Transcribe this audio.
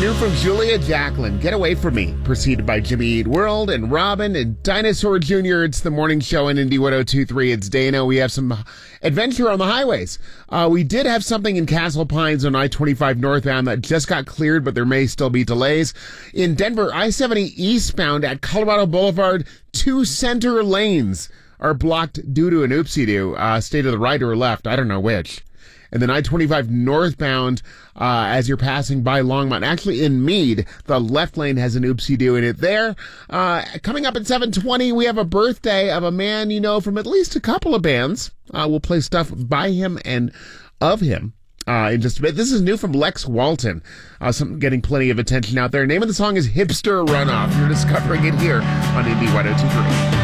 New from Julia Jacqueline, Get Away From Me, preceded by Jimmy Eat World and Robin and Dinosaur Jr. It's the morning show in Indy 102.3. It's Dana. We have some adventure on the highways. We did have something in Castle Pines on I-25 northbound that just got cleared, but there may still be delays. In Denver, I-70 eastbound at Colorado Boulevard, 2 center lanes are blocked due to an oopsie-doo. Stay to the right or left. I don't know which. And then I-25 northbound, as you're passing by Longmont. Actually, in Meade, the left lane has an oopsie-doo in it there. Coming up at 7:20, we have a birthday of a man you know from at least a couple of bands. We'll play stuff by him and of him in just a bit. This is new from Lex Walton. Something getting plenty of attention out there. Name of the song is Hipster Runoff. You're discovering it here on Indy 102.3.